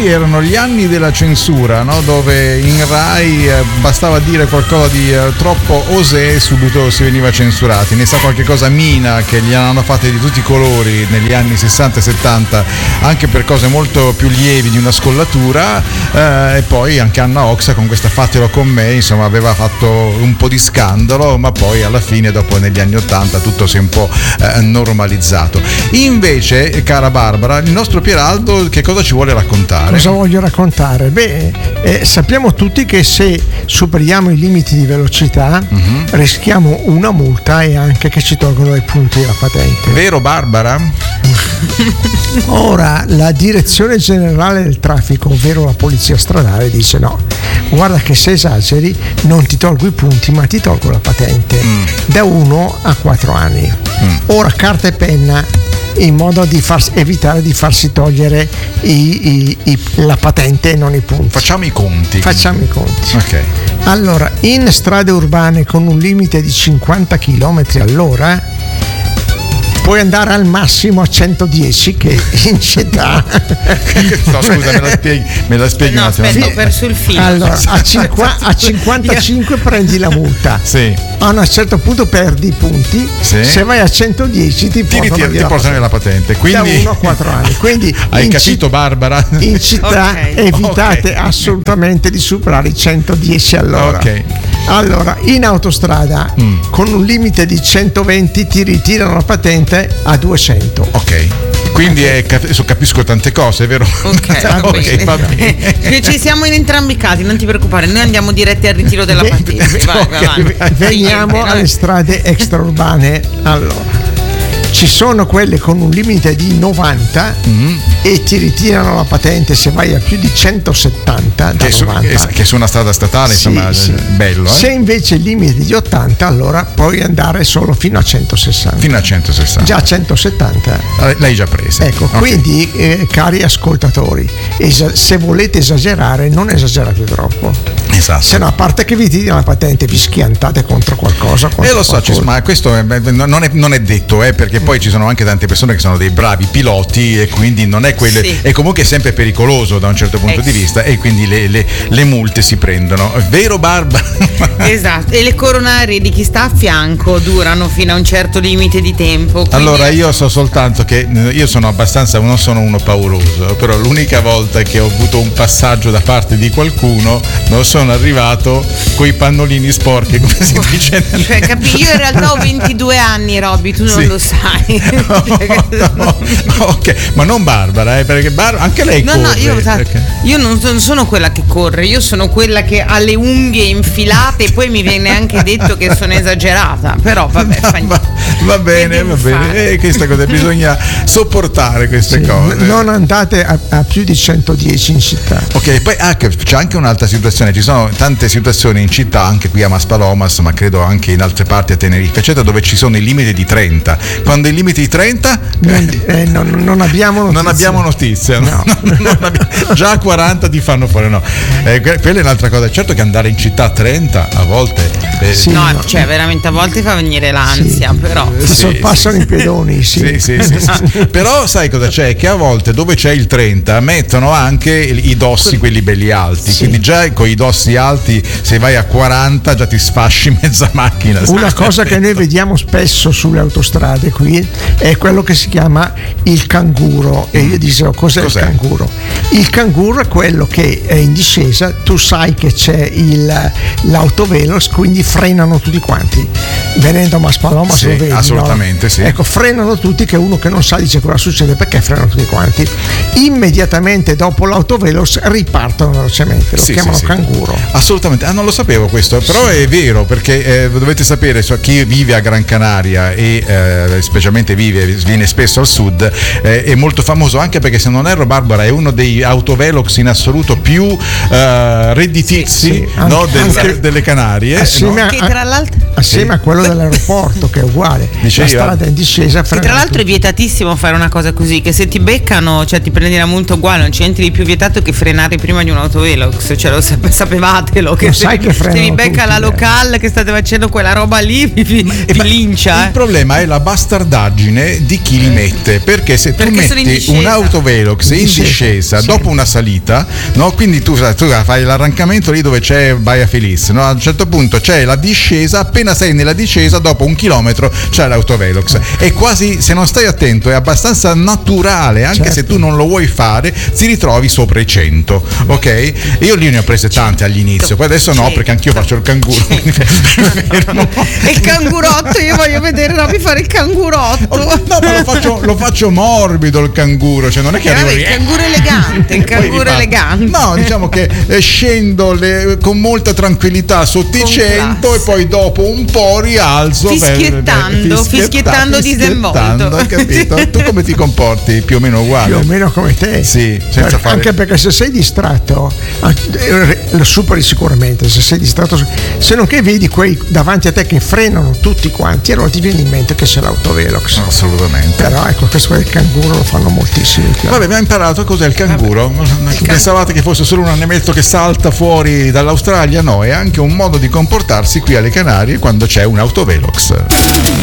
quelli erano gli anni della censura, no? Dove in Rai bastava dire qualcosa di troppo osé, subito si veniva censurati. Ne sa qualche cosa Mina, che gli hanno fatte di tutti i colori negli anni 60 e 70, anche per cose molto più lievi di una scollatura, e poi anche Anna Oxa con questa Fatelo con me, insomma aveva fatto un po' di scandalo, ma poi alla fine, dopo negli anni 80, tutto si è un po' normalizzato. Invece, cara Barbara, il nostro Pieraldo che cosa ci vuole raccontare? Cosa voglio raccontare? Sappiamo tutti che se superiamo i limiti di velocità rischiamo una multa e anche che ci tolgono i punti della patente. Vero, Barbara? Ora la Direzione Generale del Traffico, ovvero la Polizia Stradale, dice no, guarda che se esageri non ti tolgo i punti ma ti tolgo la patente da 1 a 4 anni. Ora carta e penna, in modo di evitare di farsi togliere la patente e non i punti. Facciamo i conti. Ok. Allora, in strade urbane con un limite di 50 km all'ora puoi andare al massimo a 110, che in città no, scusa, me la spieghi un attimo. Aspetta, ho perso il filo. Allora a 55 prendi la multa, a un certo punto perdi i punti, se vai a 110 ti portano via la patente, quindi da 1 a 4 anni. Quindi hai capito, Barbara? In città evitate assolutamente di superare i 110 all'ora. Allora in autostrada con un limite di 120 ti ritirano la patente a 200. Quindi capisco tante cose, vero? Va bene. Ci siamo in entrambi i casi, non ti preoccupare, noi andiamo diretti al ritiro della patente. Veniamo alle strade extraurbane. Allora, ci sono quelle con un limite di 90 e ti ritirano la patente se vai a più di 170 da 90. Che su una strada statale, insomma, bello. Se invece il limite di 80, allora puoi andare solo fino a 160. Fino a 160. Già 170 l'hai già presa. Quindi cari ascoltatori, se volete esagerare, non esagerate troppo. Esatto. Se no, a parte che vi tirano la patente, vi schiantate contro qualcosa. Lo so, ma questo non è detto, perché poi ci sono anche tante persone che sono dei bravi piloti e quindi non è quello, è comunque sempre pericoloso da un certo punto di vista, e quindi le multe si prendono. Vero, Barbara? Esatto, e le coronarie di chi sta a fianco durano fino a un certo limite di tempo. Allora io so soltanto che io sono abbastanza, non sono uno pauroso, però l'unica volta che ho avuto un passaggio da parte di qualcuno non sono arrivato coi pannolini sporchi, come si dice. Io in realtà ho 22 anni, Robby, tu non lo sai. Ma non Barbara, perché anche lei corre. Io non sono quella che corre, io sono quella che ha le unghie infilate, e poi mi viene anche detto che sono esagerata, però vabbè, va bene. Questa cosa bisogna sopportare queste cose. Non andate a più di 110 in città. Poi c'è anche un'altra situazione, ci sono tante situazioni in città, anche qui a Maspalomas, ma credo anche in altre parti, a Tenerife eccetera, dove ci sono i limiti di 30. Quando i limiti di 30 non abbiamo notizie. Non abbiamo notizie, no. Già a 40 ti fanno fuori, no. Quella è un'altra cosa. Certo che andare in città a 30 a volte cioè veramente a volte fa venire l'ansia, però sorpassano i pedoni. Però sai cosa c'è? Che a volte dove c'è il 30 mettono anche i dossi, quelli belli alti, quindi già con i dossi alti, se vai a 40 già ti sfasci mezza macchina. Una cosa che noi vediamo spesso sulle autostrade qui è quello che si chiama il canguro, e io dicevo cos'è il canguro? Il canguro è quello che è in discesa, tu sai che c'è l'autovelox, quindi frenano tutti quanti, venendo a Maspalomas lo vedi, assolutamente, no? Ecco, frenano tutti, che uno che non sa dice cosa succede, perché frenano tutti quanti, immediatamente dopo l'autovelox ripartono velocemente, lo chiamano canguro. Assolutamente, non lo sapevo questo, però è vero, perché dovete sapere, chi vive a Gran Canaria e specialmente viene spesso al sud, è molto famoso, anche perché, se non erro, Barbara, è uno dei autovelox in assoluto più redditizi delle Canarie, assieme a quello dell'aeroporto che è uguale, Dicevi, la strada in discesa. Che tra l'altro è vietatissimo fare una cosa così, che se ti beccano, cioè ti prendi la multa uguale, non c'è niente di più vietato che frenare prima di un autovelox, cioè sapevatelo che sai che se mi becca tutti, la locale che state facendo quella roba lì vi lincia. Il problema è la bastardaggine di chi li mette, perché se tu metti un autovelox in discesa dopo una salita, no? Quindi tu fai l'arrancamento lì dove c'è Baia Feliz, no? A un certo punto c'è la discesa, appena sei nella discesa dopo 1 chilometro c'è l'autovelox, e quasi, se non stai attento, è abbastanza naturale, anche se tu non lo vuoi fare, ti ritrovi sopra i 100, ok? Io lì ne ho prese tante all'inizio, poi adesso no, perché anch'io faccio il canguro. E il cangurotto, io voglio vedere Roby fare il cangurotto. No, ma lo faccio morbido il canguro, cioè non è che arrivo il canguro elegante, il canguro elegante. No, diciamo che scendo con molta tranquillità sotto i 100 e poi dopo un po' rialzo fischiettando disinvolto. Capito? Tu come ti comporti? Più o meno uguale? Più o meno come te. Sì, senza fare... Anche perché se sei distratto lo superi sicuramente, se sei distratto, se non che vedi quei davanti a te che frenano tutti quanti, allora ti viene in mente che c'è l'autovelox. Assolutamente. Però ecco, questo del canguro lo fanno moltissimi. Vabbè, abbiamo imparato cos'è il canguro. Pensavate che fosse solo un animaletto che salta fuori dall'Australia? No, è anche un modo di comportarsi qui alle Canarie quando c'è un autovelox.